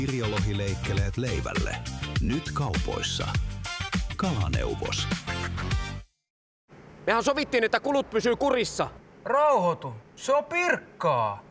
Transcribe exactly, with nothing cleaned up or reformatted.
Kirjolohileikkeleet leivälle. Nyt kaupoissa. Kalaneuvos. Mehän sovittiin, että kulut pysyy kurissa. Rauhoitu, se on pirkkaa.